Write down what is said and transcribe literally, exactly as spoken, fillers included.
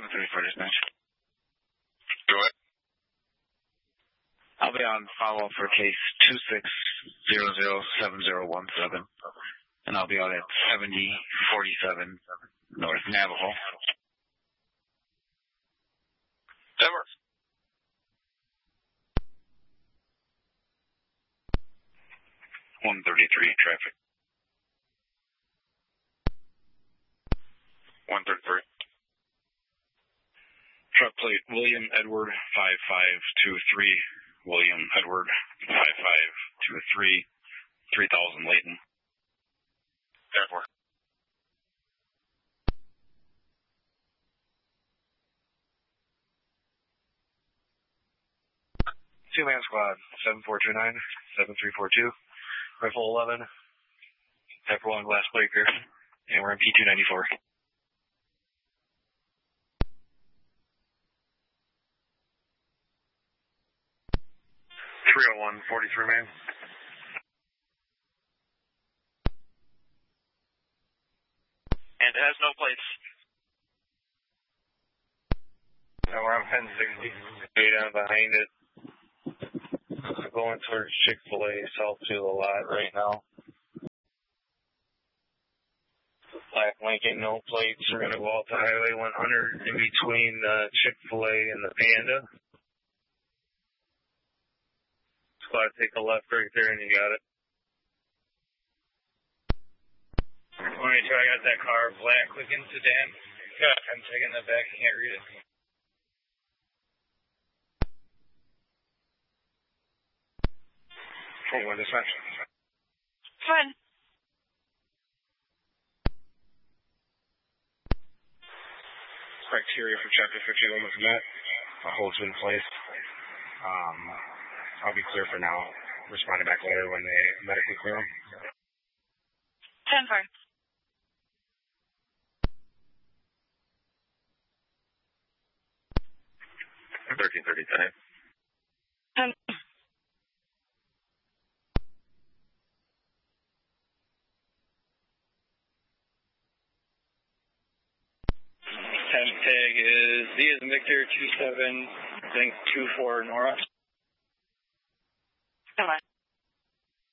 thirty-four dispatch. Go ahead. I'll be on follow-up for case two six zero zero seven zero one seven, and I'll be out at seventy forty-seven North Navajo. Denver. one thirty-three traffic. one thirty-three. Truck plate William Edward five five two three. William Edward five five two three. three thousand Layton. Therefore. Two-man squad, seven four two nine, seven three four two, rifle eleven, type one glass breaker, and we're in P two ninety-four. three oh one, forty-three man. And it has no plates. Now we're on Penn sixty, way down behind it. Going towards Chick-fil-A, Southfield a lot right now. Black Lincoln, no plates. We're going to go out the highway one hundred in between the Chick-fil-A and the Panda. Squad, take a left right there and you got it. Alright, so I got that car, Black Lincoln sedan. Yeah, I'm taking the back, can't read it. four one dispatch. Fine. Criteria for chapter fifty-one was met. A hold's been placed. Um, I'll be clear for now. Responding back later when they medically clear them. ten four. thirteen thirty-five. ten. Temp tag is Z as in Victor, two seven, I think two four Nora.